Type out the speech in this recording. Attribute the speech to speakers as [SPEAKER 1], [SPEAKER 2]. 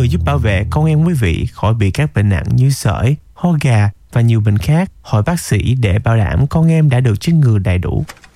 [SPEAKER 1] người giúp bảo vệ con em quý vị khỏi bị các bệnh nặng như sởi, ho gà và nhiều bệnh khác. Hỏi bác sĩ để bảo đảm con em đã được chích ngừa đầy đủ.